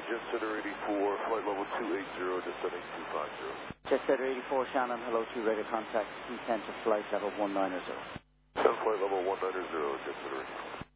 Jetsetter 84, flight level 280, descending 250. Jetsetter 84, Shannon, hello to radio contact, descend to flight level 190. Descend flight level 190, Jetsetter 84.